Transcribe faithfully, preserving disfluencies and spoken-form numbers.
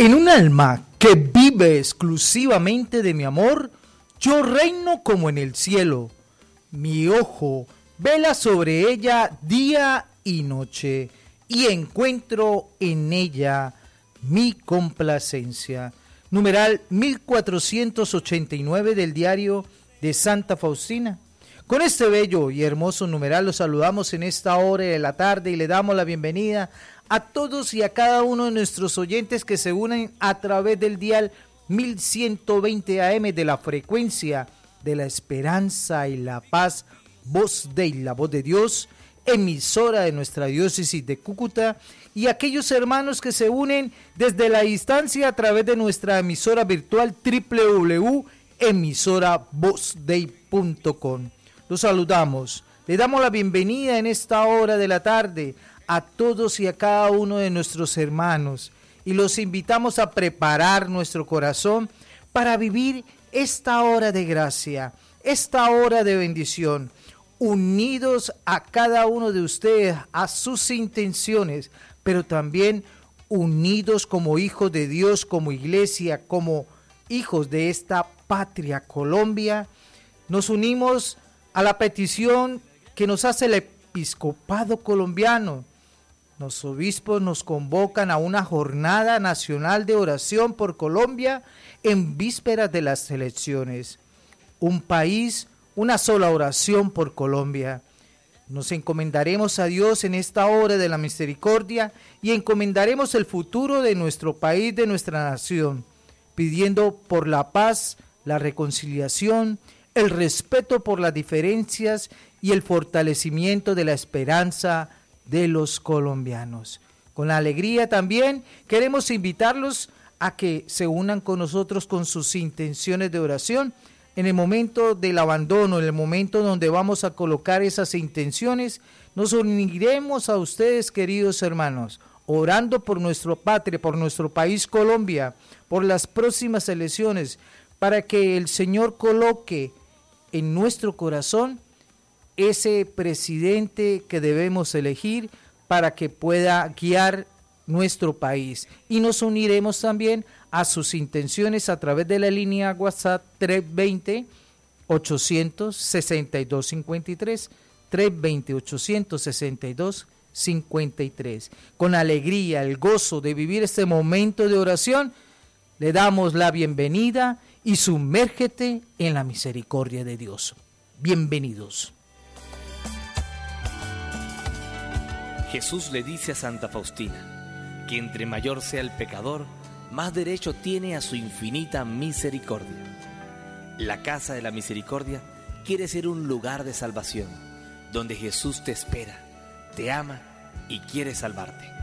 En un alma que vive exclusivamente de mi amor, yo reino como en el cielo. Mi ojo vela sobre ella día y noche, y encuentro en ella mi complacencia. Numeral mil cuatrocientos ochenta y nueve del diario de Santa Faustina. Con este bello y hermoso numeral los saludamos en esta hora de la tarde y le damos la bienvenida a todos y a cada uno de nuestros oyentes que se unen a través del dial mil ciento veinte A M de la frecuencia de la esperanza y la paz, Voz de la Voz de Dios, emisora de nuestra diócesis de Cúcuta, y aquellos hermanos que se unen desde la distancia a través de nuestra emisora virtual doble u doble u doble u punto emisora voz dei punto com. Los saludamos, le damos la bienvenida en esta hora de la tarde a todos y a cada uno de nuestros hermanos y los invitamos a preparar nuestro corazón para vivir esta hora de gracia, esta hora de bendición, unidos a cada uno de ustedes, a sus intenciones, pero también unidos como hijos de Dios, como iglesia, como hijos de esta patria Colombia. Nos unimos a la petición que nos hace el episcopado colombiano. Los obispos nos convocan a una jornada nacional de oración por Colombia en vísperas de las elecciones. Un país, una sola oración por Colombia. Nos encomendaremos a Dios en esta hora de la misericordia y encomendaremos el futuro de nuestro país, de nuestra nación, pidiendo por la paz, la reconciliación, el respeto por las diferencias y el fortalecimiento de la esperanza de los colombianos. Con la alegría también queremos invitarlos a que se unan con nosotros con sus intenciones de oración en el momento del abandono, en el momento donde vamos a colocar esas intenciones. Nos uniremos a ustedes, queridos hermanos, orando por nuestra patria, por nuestro país Colombia, por las próximas elecciones, para que el Señor coloque en nuestro corazón ese presidente que debemos elegir para que pueda guiar nuestro país. Y nos uniremos también a sus intenciones a través de la línea WhatsApp tres veinte, ochocientos sesenta y dos cincuenta y tres, tres veinte, ochocientos sesenta y dos cincuenta y tres. Con alegría, el gozo de vivir este momento de oración, le damos la bienvenida y sumérgete en la misericordia de Dios. Bienvenidos. Jesús le dice a Santa Faustina que entre mayor sea el pecador, más derecho tiene a su infinita misericordia. La casa de la misericordia quiere ser un lugar de salvación, donde Jesús te espera, te ama y quiere salvarte.